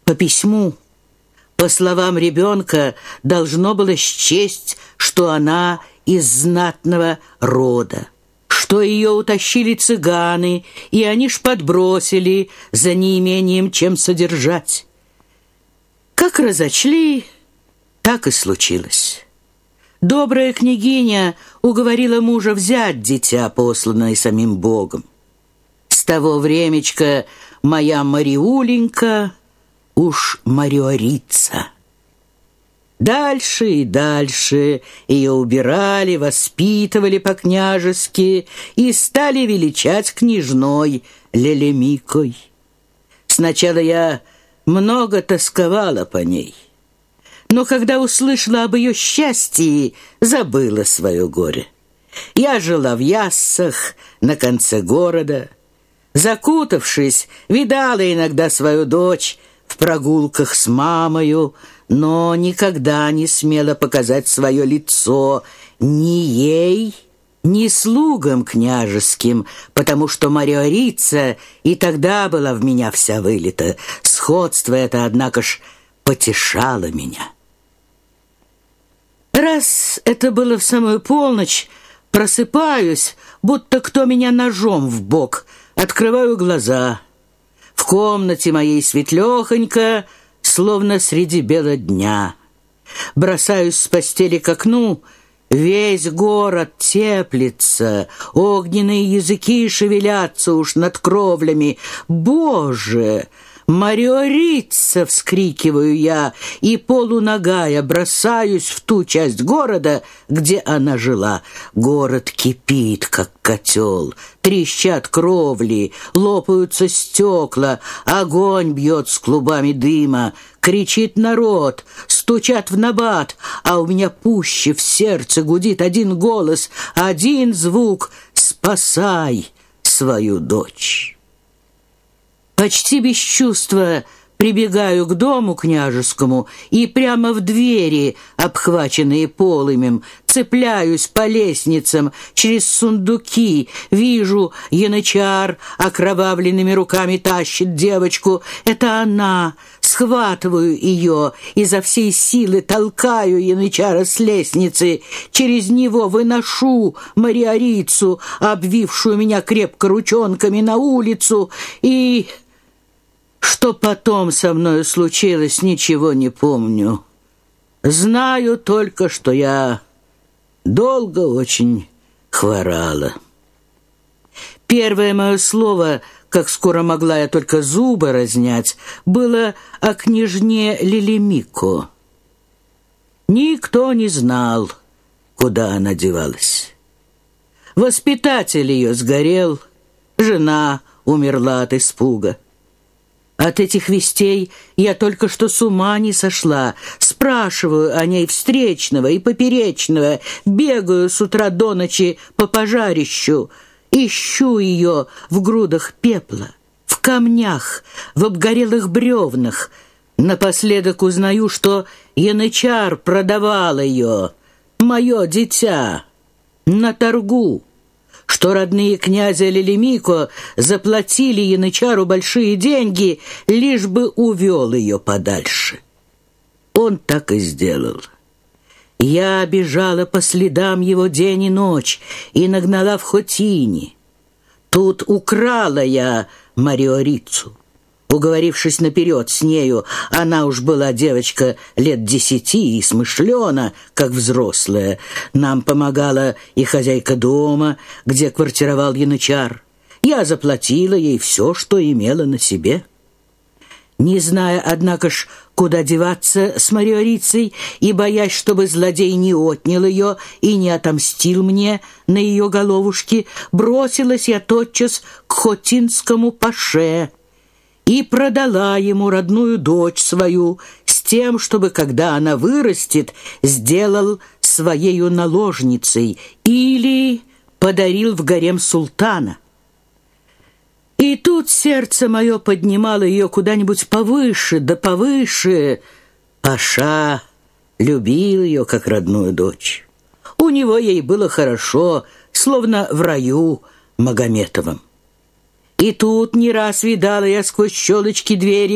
По письму, по словам ребенка, должно было счесть, что она из знатного рода, что ее утащили цыганы, и они ж подбросили за неимением чем содержать. Как разочли, так и случилось. Добрая княгиня уговорила мужа взять дитя, посланное самим Богом. С того времечка моя Мариуленька уж Мариорица. Дальше и дальше ее убирали, воспитывали по-княжески и стали величать княжной Лелемикой. Сначала я много тосковала по ней, но когда услышала об ее счастье, забыла свое горе. Я жила в Яссах на конце города. Закутавшись, видала иногда свою дочь в прогулках с мамою, но никогда не смела показать свое лицо ни ей, ни слугам княжеским, потому что Мариорица и тогда была в меня вся вылита. Сходство это, однако ж, потешало меня. Раз это было в самую полночь, просыпаюсь, будто кто меня ножом в бок, открываю глаза. В комнате моей светлёхонько, словно среди бела дня. Бросаюсь с постели к окну, весь город теплится, огненные языки шевелятся уж над кровлями. «Боже! Мариорица!» — вскрикиваю я, и полуногая бросаюсь в ту часть города, где она жила. Город кипит, как котел, трещат кровли, лопаются стекла, огонь бьет с клубами дыма, кричит народ, стучат в набат, а у меня пуще в сердце гудит один голос, один звук: «Спасай свою дочь!» Почти без чувства прибегаю к дому княжескому и прямо в двери, обхваченные полымем, цепляюсь по лестницам, через сундуки, вижу, янычар окровавленными руками тащит девочку. Это она. Схватываю ее, изо всей силы толкаю янычара с лестницы, через него выношу Мариорицу, обвившую меня крепко ручонками, на улицу, и... Что потом со мною случилось, ничего не помню. Знаю только, что я долго очень хворала. Первое мое слово, как скоро могла я только зубы разнять, было о княжне Лелемико. Никто не знал, куда она девалась. Воспитатель ее сгорел, жена умерла от испуга. От этих вестей я только что с ума не сошла. Спрашиваю о ней встречного и поперечного, бегаю с утра до ночи по пожарищу, ищу ее в грудах пепла, в камнях, в обгорелых бревнах. Напоследок узнаю, что янычар продавал ее, мое дитя, на торгу, что родные князя Лелемико заплатили янычару большие деньги, лишь бы увел ее подальше. Он так и сделал. Я бежала по следам его день и ночь и нагнала в Хотине. Тут украла я Мариорицу. Уговорившись наперед с нею, она уж была девочка лет 10 и смышлена, как взрослая. Нам помогала и хозяйка дома, где квартировал янычар. Я заплатила ей все, что имела на себе. Не зная, однако ж, куда деваться с Мариорицей, и боясь, чтобы злодей не отнял ее и не отомстил мне на ее головушке, бросилась я тотчас к хотинскому паше и продала ему родную дочь свою с тем, чтобы, когда она вырастет, сделал своею наложницей или подарил в гарем султана. И тут сердце мое поднимало ее куда-нибудь повыше, да повыше. Паша любил ее, как родную дочь. У него ей было хорошо, словно в раю Магометовом. И тут не раз видала я сквозь щелочки двери